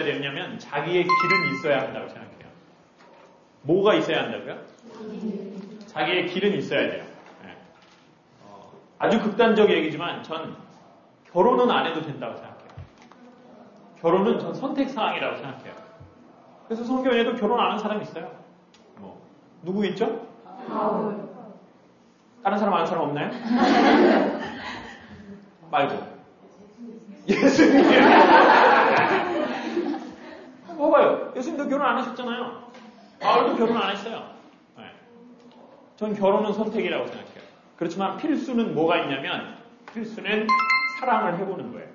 되냐면 자기의 길은 있어야 한다고 생각해요. 뭐가 있어야 한다고요? 자기의 길은 있어야 돼요. 네. 아주 극단적 얘기지만 전 결혼은 안 해도 된다고 생각해요. 결혼은 전 선택사항이라고 생각해요. 그래서 성경에도 결혼 안 한 사람이 있어요. 누구 있죠? 다른 사람 아는 사람 없나요? 말고. 예수님. 봐봐요. 예수님도 결혼 안 하셨잖아요. 바울도 결혼 안 했어요. 네. 전 결혼은 선택이라고 생각해요. 그렇지만 필수는 뭐가 있냐면 필수는 사랑을 해보는 거예요.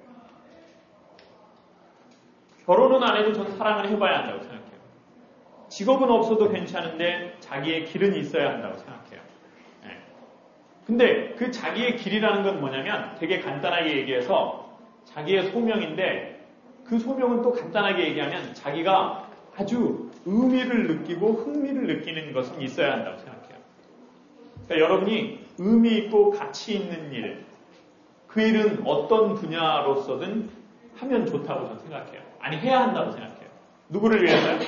결혼은 안 해도 전 사랑을 해봐야 한다고 생각해요. 직업은 없어도 괜찮은데 자기의 길은 있어야 한다고 생각해요. 네. 근데 그 자기의 길이라는 건 뭐냐면 되게 간단하게 얘기해서 자기의 소명인데 그 소명은 또 간단하게 얘기하면 자기가 아주 의미를 느끼고 흥미를 느끼는 것은 있어야 한다고 생각해요. 그러니까 여러분이 의미 있고 가치 있는 일, 그 일은 어떤 분야로서든 하면 좋다고 저는 생각해요. 아니 해야 한다고 생각해요. 누구를 위해서요?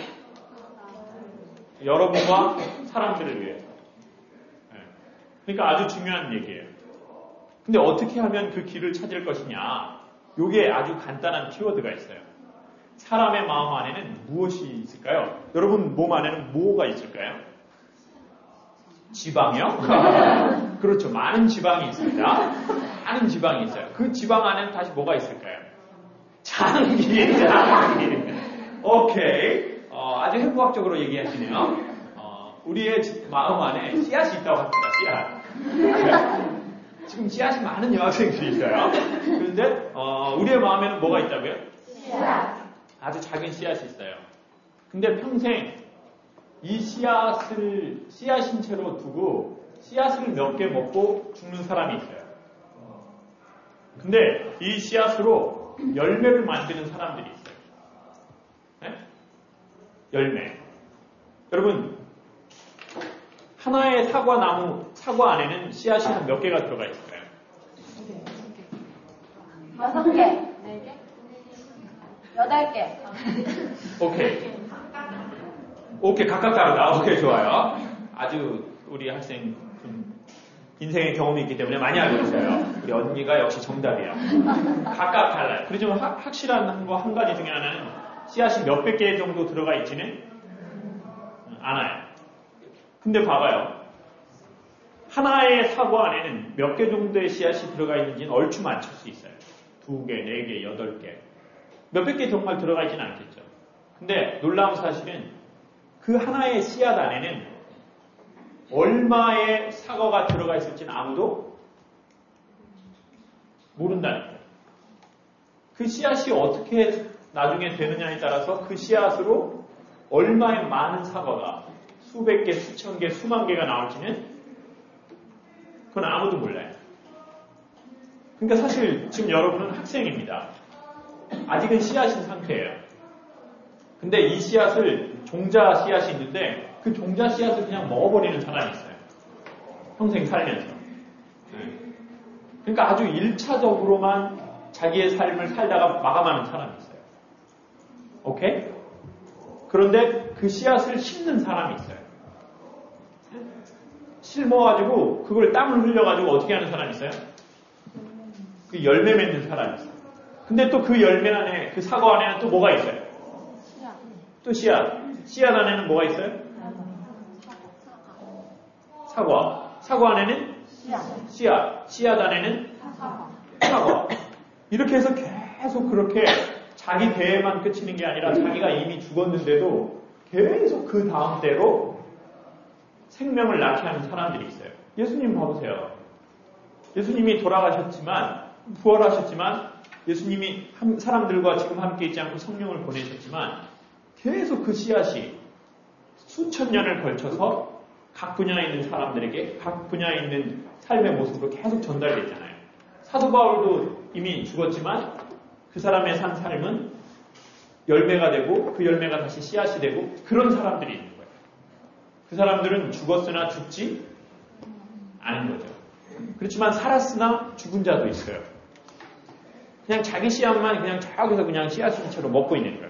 여러분과 사람들을 위해서. 네. 그러니까 아주 중요한 얘기예요. 근데 어떻게 하면 그 길을 찾을 것이냐? 요게 아주 간단한 키워드가 있어요. 사람의 마음 안에는 무엇이 있을까요? 여러분 몸 안에는 뭐가 있을까요? 지방이요? 그렇죠. 많은 지방이 있습니다. 많은 지방이 있어요. 그 지방 안에는 다시 뭐가 있을까요? 장기. 오케이. 아주 해부학적으로 얘기하시네요. 우리의 마음 안에 씨앗이 있다고 합니다. 씨앗. 지금 씨앗이 많은 여학생들이 있어요. 그런데 우리의 마음에는 뭐가 있다고요? 씨앗. 아주 작은 씨앗이 있어요. 근데 평생 이 씨앗인 채로 두고 씨앗을 몇 개 먹고 죽는 사람이 있어요. 근데 이 씨앗으로 열매를 만드는 사람들이 있어요. 네? 열매. 여러분, 하나의 사과 안에는 씨앗이 몇 개가 들어가 있을까요? 6개, 4개, 8개. 오케이, 각각 다르다. 오케이, 좋아요. 아주 우리 학생 인생의 경험이 있기 때문에 많이 알고 있어요. 우리 언니가 역시 정답이에요. 각각 달라요. 그렇지만 확실한 거 한 가지 중에 하나는 씨앗이 몇백 개 정도 들어가 있지는 않아요. 근데 봐봐요. 하나의 사과 안에는 몇 개 정도의 씨앗이 들어가 있는지는 얼추 맞출 수 있어요. 2개, 4개, 8개. 몇백 개 정말 들어가 있지는 않겠죠. 근데 놀라운 사실은 그 하나의 씨앗 안에는 얼마의 사과가 들어가 있을지는 아무도 모른다는 거예요. 그 씨앗이 어떻게 나중에 되느냐에 따라서 그 씨앗으로 얼마의 많은 사과가 수백 개, 수천 개, 수만 개가 나올지는 그건 아무도 몰라요. 그러니까 사실 지금 여러분은 학생입니다. 아직은 씨앗인 상태예요. 근데 이 씨앗을 종자 씨앗이 있는데 그 종자 씨앗을 그냥 먹어버리는 사람이 있어요. 평생 살면서. 그러니까 아주 1차적으로만 자기의 삶을 살다가 마감하는 사람이 있어요. 오케이? 그런데 그 씨앗을 심는 사람이 있어요. 심어가지고 그걸 땀을 흘려가지고 어떻게 하는 사람이 있어요? 그 열매 맺는 사람이 있어요. 근데 또 그 열매 안에, 그 사과 안에는 또 뭐가 있어요? 또 씨앗. 씨앗 안에는 뭐가 있어요? 사과. 사과 안에는 씨앗. 씨앗 안에는 사과. 이렇게 해서 계속 그렇게 자기 대에만 그치는 게 아니라 자기가 이미 죽었는데도 계속 그 다음 대로 생명을 낳게 하는 사람들이 있어요. 예수님 봐보세요. 예수님이 돌아가셨지만, 부활하셨지만, 예수님이 사람들과 지금 함께 있지 않고 성령을 보내셨지만, 계속 그 씨앗이 수천 년을 걸쳐서 각 분야에 있는 사람들에게 각 분야에 있는 삶의 모습으로 계속 전달됐잖아요. 사도 바울도 이미 죽었지만 그 사람의 산 삶은 열매가 되고 그 열매가 다시 씨앗이 되고 그런 사람들이 있는 거예요. 그 사람들은 죽었으나 죽지 않은 거죠. 그렇지만 살았으나 죽은 자도 있어요. 그냥 자기 씨앗만 그냥 저기서 그냥 씨앗인 채로 먹고 있는 거예요.